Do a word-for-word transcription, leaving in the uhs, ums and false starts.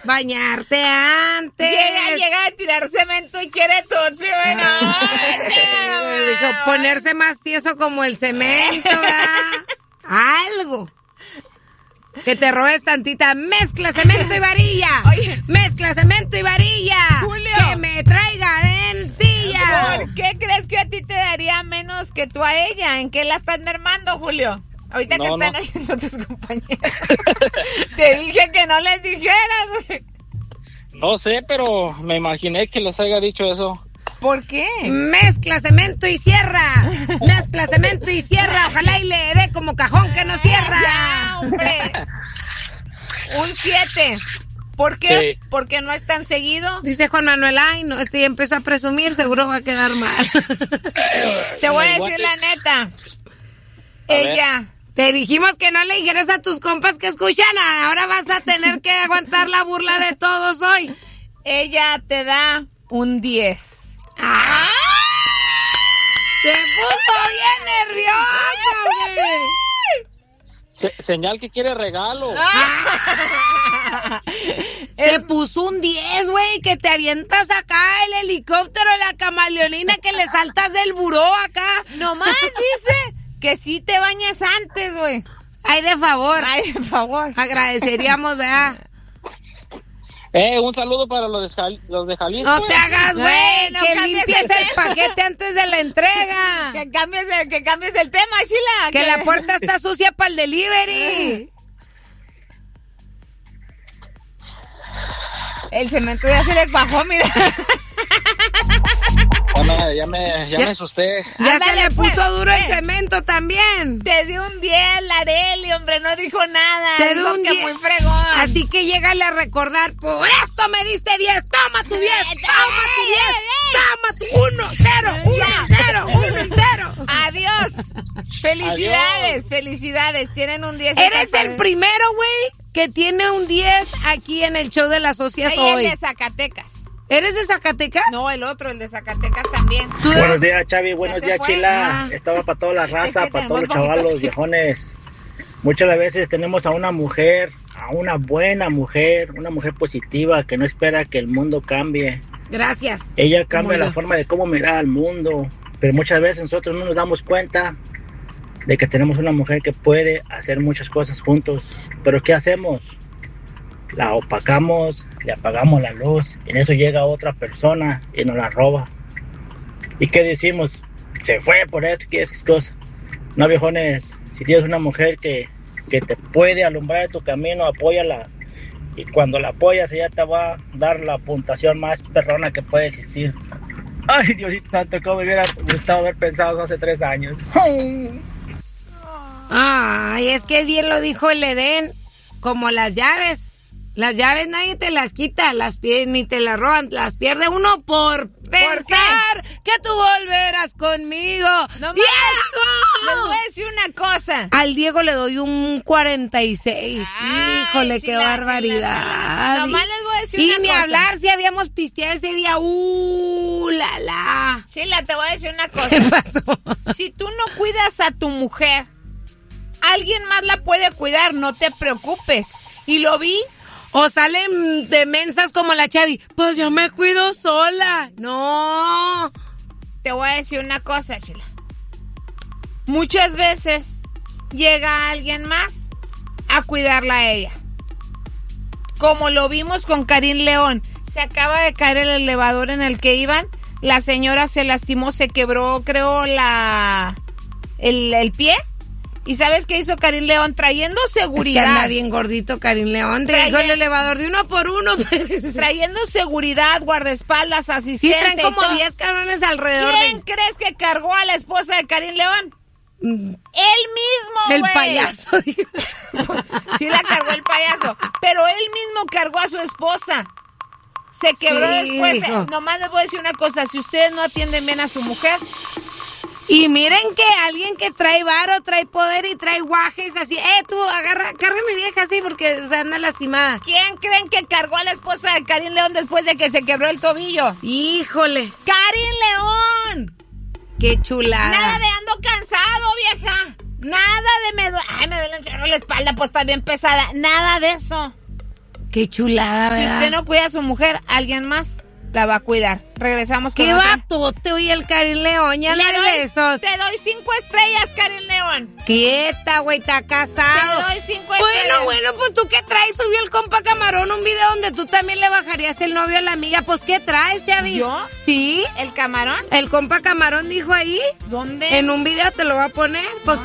Bañarte antes. Llega, llega a tirar cemento y quiere tutsi, bueno. Dijo, ponerse más tieso como el cemento, ¿verdad? Algo. Que te robes tantita. Mezcla cemento y varilla. Oye. Mezcla cemento y varilla. Julio. Que me traiga en silla. ¿Por qué crees que a ti te daría menos que tú a ella? ¿En qué la estás mermando, Julio? Ahorita No, que están no. oyendo tus compañeros. Te dije que no les dijeras, güey. No sé, pero me imaginé que les haya dicho eso. ¿Por qué? Mezcla cemento y cierra. Mezcla cemento y cierra. Ojalá y le dé como cajón que no cierra. Ya, hombre. Un siete. ¿Por qué? Sí. Porque no es tan seguido. Dice Juan Manuel, ay, no, este ya empezó a presumir, seguro va a quedar mal. Te voy a Igual decir que- la neta. A Ella. Te dijimos que no le dijeras a tus compas que escuchan, ahora vas a tener que aguantar la burla de todos hoy. Ella te da un diez. ¡Ah! Se puso bien nerviosa, güey. Se- señal que quiere regalo. Te puso un diez, güey, que te avientas acá el helicóptero, la camaleonina, que le saltas del buró acá. Nomás dice que sí te bañes antes, güey. Ay, de favor. Ay, por favor. Agradeceríamos, ¿verdad? Eh, un saludo para los de, Jal- los de Jalisco. No te hagas, güey, Ay, no que cambies limpies el el tema. paquete antes de la entrega. Que cambies de, que cambies del tema, Chila. Que la puerta está sucia para el delivery. El cemento ya se le bajó, mira. Ya me, ya me, ya Ya- me asusté. Ya Ándale, se le pues, puso duro el eh. cemento también. Te dio un diez, Lareli, hombre, no dijo nada. Te Dijo dio un que diez. muy fregón. Así que llégale a recordar, por esto me diste diez, toma tu diez, toma tu diez, toma tu uno, cero, uno, cero, uno y cero. Adiós. Felicidades, Adiós. felicidades. Tienen un diez. Eres el primero, güey, que tiene un diez aquí en el show de las socias Ella hoy. es de Zacatecas. ¿Eres de Zacatecas? No, el otro, el de Zacatecas también. ¿Tú de- Buenos días, Chavi. Buenos se días, fue. Chila. Ah. Estaba para toda la raza, Es que para todos los tenemos chavalos, poquitos. viejones. Muchas las veces tenemos a una mujer, a una buena mujer, una mujer positiva que no espera que el mundo cambie. Gracias. Ella cambia Como la yo. forma de cómo mirar al mundo, pero muchas veces nosotros no nos damos cuenta de que tenemos una mujer que puede hacer muchas cosas juntos. Pero ¿qué hacemos? La opacamos, le apagamos la luz, y en eso llega otra persona y nos la roba. ¿Y qué decimos? Se fue por esto, ¿qué es cosa? No, viejones, si tienes una mujer que, que te puede alumbrar tu camino, apóyala. Y cuando la apoyas, ella te va a dar la puntuación más perrona que puede existir. Ay, Diosito Santo, cómo me hubiera gustado haber pensado hace tres años. Ay, es que bien lo dijo el Edén, como las llaves. Las llaves nadie te las quita, las pie- ni te las roban, las pierde uno por pensar que tú volverás conmigo. No más. ¡Diego! Les voy a decir una cosa. Al Diego le doy un cuarenta y seis. Ay, Híjole, qué chila, barbaridad. chila. Nomás les voy a decir y una ni cosa. hablar si habíamos pisteado ese día. ¡Uh, la, la! Chila, te voy a decir una cosa. ¿Qué pasó? Si tú no cuidas a tu mujer, alguien más la puede cuidar, no te preocupes. Y lo vi. O salen de mensas como la Chavi. Pues yo me cuido sola. No. Te voy a decir una cosa, Chila. Muchas veces llega alguien más a cuidarla a ella. Como lo vimos con Karin León. Se acaba de caer el elevador en el que iban. La señora se lastimó, se quebró, creo, la el, el pie. ¿Y sabes qué hizo Karin León? Trayendo Es que seguridad. anda bien gordito Karin León. Te Trae- dijo el elevador de uno por uno. Trayendo seguridad, guardaespaldas, Sí, asistente. traen y como todo. diez cabrones alrededor. ¿Quién crees que cargó a la esposa de Karin León? de... Él mismo, El güey. payaso. Sí la cargó el payaso, pero él mismo cargó a su esposa. Se quebró Sí, después. hijo. Nomás les voy a decir una cosa, si ustedes no atienden bien a su mujer, Y miren que alguien que trae varo, trae poder y trae guajes así. Eh, tú, agarra, agarra a mi vieja así porque, o sea, anda lastimada. ¿quién creen que cargó a la esposa de Karin León después de que se quebró el tobillo? Híjole, ¡Karin León! qué chulada. Nada de ando cansado, vieja. Nada de me duele. Ay, me duele un chorro la espalda, pues está bien pesada. Nada de eso. Qué chulada, Si ¿verdad? usted no cuida a su mujer, alguien más la va a cuidar. Regresamos con Qué otra. batote, oye, el Karim León, ya Le no doy- de esos. Te doy cinco estrellas, Karim León. Quieta, güey, está casado. Te doy cinco Bueno, estrellas. bueno, pues tú qué traes, subió el compa Camarón un video donde tú también le bajarías el novio a la amiga. Pues ¿qué traes, Javi? ¿Yo? Sí, ¿El camarón? el compa Camarón dijo ahí. ¿Dónde? En un video te lo va a poner. Pues